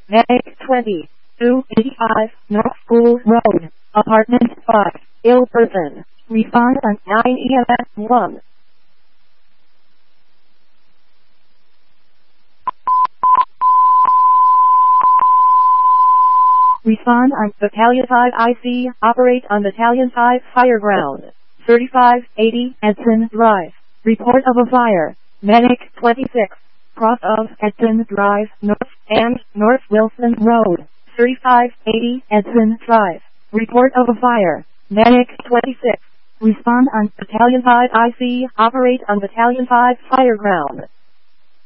Medic 20, 285, North School Road, Apartment 5, ill person. Respond on 9 EMS 1. Respond on Battalion 5 IC, operate on Battalion 5 Fire Ground, 3580 Edson Drive. Report of a fire. Medic 26, cross of Edson Drive, North and North Wilson Road, 3580 Edson Drive. Report of a fire. Medic 26, respond on Battalion 5 IC, operate on Battalion 5 Fire Ground.